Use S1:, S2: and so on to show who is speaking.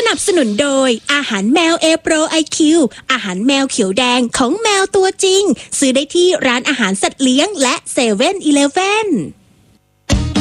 S1: นับสนุนโดยอาหารแมว A Pro IQ อาหารแมวเขียวแดงของแมวตัวจริงซื้อได้ที่ร้านอาหารสัตว์เลี้ยงและ7-Eleven